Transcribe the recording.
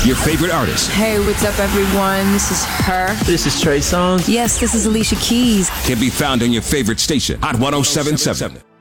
Your favorite artists. Hey, what's up, everyone? This is Her. This is Trey Songz. Yes, this is Alicia Keys. Can be found on your favorite station, Hot 107.7.